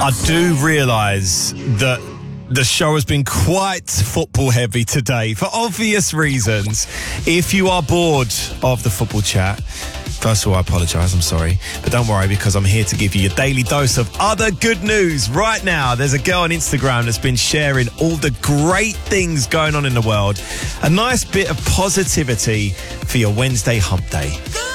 I do realise that the show has been quite football heavy today for obvious reasons. If you are bored of the football chat, first of all, I apologise, I'm sorry. But don't worry, because I'm here to give you your daily dose of other good news. Right now, there's a girl on Instagram that's been sharing all the great things going on in the world. A nice bit of positivity for your Wednesday hump day.